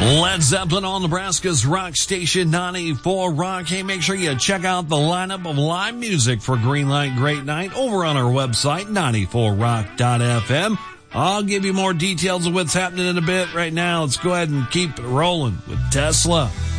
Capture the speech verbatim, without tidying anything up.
Led Zeppelin on Nebraska's rock station ninety-four Rock. Hey, make sure you check out the lineup of live music for Greenlight Great Night over on our website, ninety-four rock dot f m. I'll give you more details of what's happening in a bit. Right now, let's go ahead and keep it rolling with Tesla.